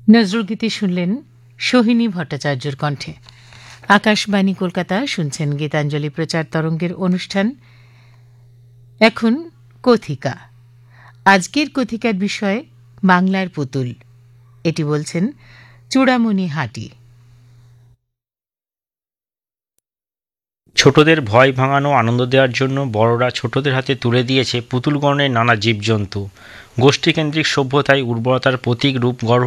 নজরুলগীতি শুনলেন সোহিনী ভট্টাচার্যের কণ্ঠে। আকাশবাণী কলকাতা, শুনছেন গীতাঞ্জলি প্রচার তরঙ্গের অনুষ্ঠান। এখন কথিকা। আজকের কথিকার বিষয় বাংলার পুতুল। এটি বলছেন চূড়ামণি হাটি। ছোটদের ভয় ভাঙানো, আনন্দ দেওয়ার জন্য বড়রা ছোটদের হাতে তুলে দিয়েছে পুতুল গণের নানা জীবজন্তু। গোষ্ঠীকেন্দ্রিক সভ্যতায় উর্বরতার প্রতীক রূপ